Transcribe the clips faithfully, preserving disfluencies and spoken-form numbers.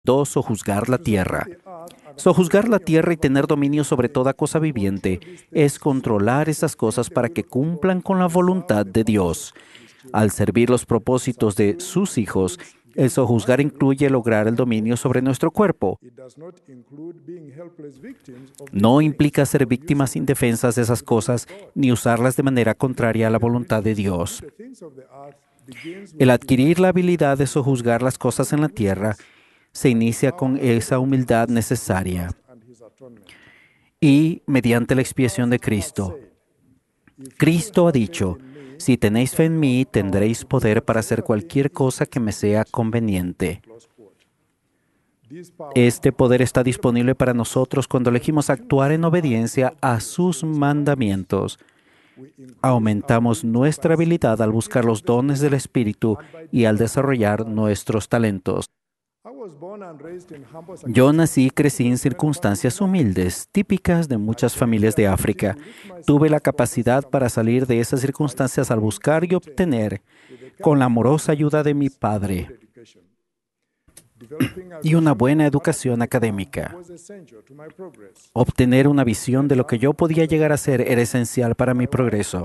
Dos, sojuzgar la tierra. Sojuzgar la tierra y tener dominio sobre toda cosa viviente es controlar esas cosas para que cumplan con la voluntad de Dios. Al servir los propósitos de sus hijos, el sojuzgar incluye lograr el dominio sobre nuestro cuerpo. No implica ser víctimas indefensas de esas cosas ni usarlas de manera contraria a la voluntad de Dios. El adquirir la habilidad de sojuzgar las cosas en la tierra se inicia con esa humildad necesaria y mediante la expiación de Cristo. Cristo ha dicho: si tenéis fe en mí, tendréis poder para hacer cualquier cosa que me sea conveniente. Este poder está disponible para nosotros cuando elegimos actuar en obediencia a sus mandamientos. Aumentamos nuestra habilidad al buscar los dones del Espíritu y al desarrollar nuestros talentos. Yo nací y crecí en circunstancias humildes, típicas de muchas familias de África. Tuve la capacidad para salir de esas circunstancias al buscar y obtener, con la amorosa ayuda de mi padre, y una buena educación académica. Obtener una visión de lo que yo podía llegar a ser era esencial para mi progreso,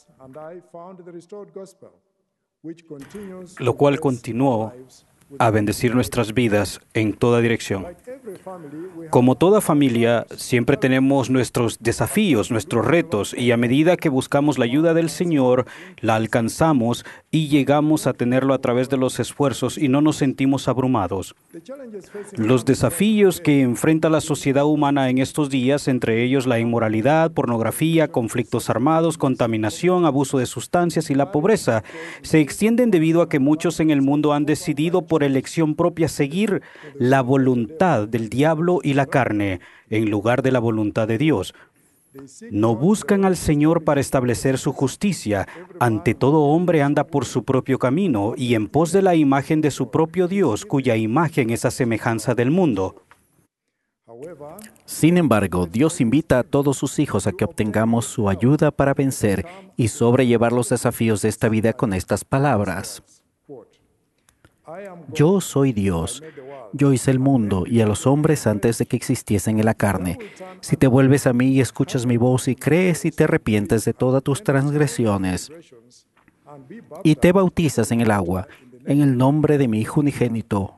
lo cual continuó a bendecir nuestras vidas en toda dirección. Como toda familia, siempre tenemos nuestros desafíos, nuestros retos, y a medida que buscamos la ayuda del Señor, la alcanzamos y llegamos a tenerlo a través de los esfuerzos y no nos sentimos abrumados. Los desafíos que enfrenta la sociedad humana en estos días, entre ellos la inmoralidad, pornografía, conflictos armados, contaminación, abuso de sustancias y la pobreza, se extienden debido a que muchos en el mundo han decidido por elección propia seguir la voluntad del diablo y la carne en lugar de la voluntad de Dios. No buscan al Señor para establecer su justicia. Ante todo hombre anda por su propio camino y en pos de la imagen de su propio Dios, cuya imagen es a semejanza del mundo. Sin embargo, Dios invita a todos sus hijos a que obtengamos su ayuda para vencer y sobrellevar los desafíos de esta vida con estas palabras: Yo soy Dios. Yo hice el mundo y a los hombres antes de que existiesen en la carne. Si te vuelves a mí y escuchas mi voz y crees y te arrepientes de todas tus transgresiones y te bautizas en el agua, en el nombre de mi Hijo unigénito,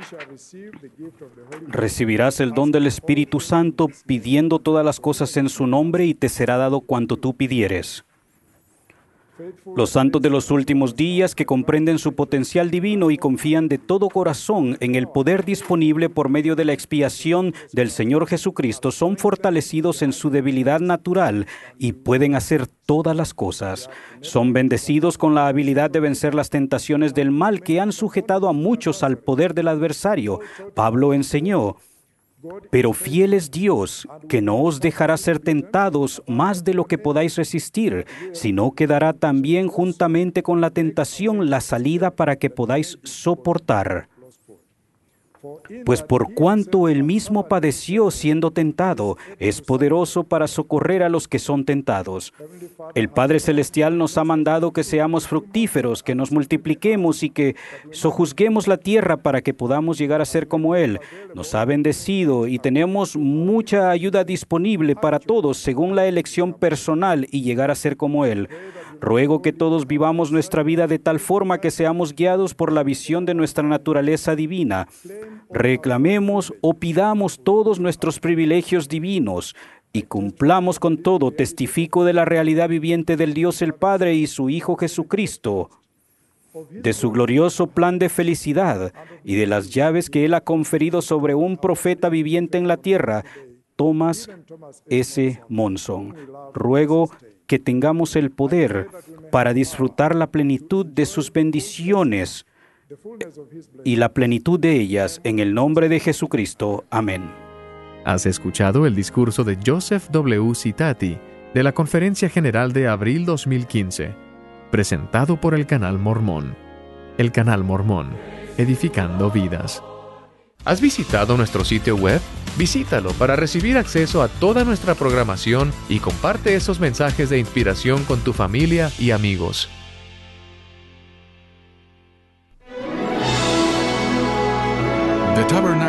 recibirás el don del Espíritu Santo pidiendo todas las cosas en su nombre y te será dado cuanto tú pidieres. Los santos de los últimos días que comprenden su potencial divino y confían de todo corazón en el poder disponible por medio de la expiación del Señor Jesucristo son fortalecidos en su debilidad natural y pueden hacer todas las cosas. Son bendecidos con la habilidad de vencer las tentaciones del mal que han sujetado a muchos al poder del adversario. Pablo enseñó: pero fiel es Dios, que no os dejará ser tentados más de lo que podáis resistir, sino que dará también juntamente con la tentación la salida para que podáis soportar. Pues por cuanto él mismo padeció siendo tentado, es poderoso para socorrer a los que son tentados. El Padre Celestial nos ha mandado que seamos fructíferos, que nos multipliquemos y que sojuzguemos la tierra para que podamos llegar a ser como Él. Nos ha bendecido y tenemos mucha ayuda disponible para todos según la elección personal y llegar a ser como Él. Ruego que todos vivamos nuestra vida de tal forma que seamos guiados por la visión de nuestra naturaleza divina. Reclamemos o pidamos todos nuestros privilegios divinos y cumplamos con todo testifico de la realidad viviente del Dios el Padre y su Hijo Jesucristo, de su glorioso plan de felicidad y de las llaves que Él ha conferido sobre un profeta viviente en la tierra, Thomas S. Monson. Ruego que tengamos el poder para disfrutar la plenitud de sus bendiciones y la plenitud de ellas en el nombre de Jesucristo. Amén. Has escuchado el discurso de Joseph W. Citati de la Conferencia General de abril dos mil quince, presentado por el Canal Mormón. El Canal Mormón, edificando vidas. ¿Has visitado nuestro sitio web? Visítalo para recibir acceso a toda nuestra programación y comparte esos mensajes de inspiración con tu familia y amigos. The Tabernacle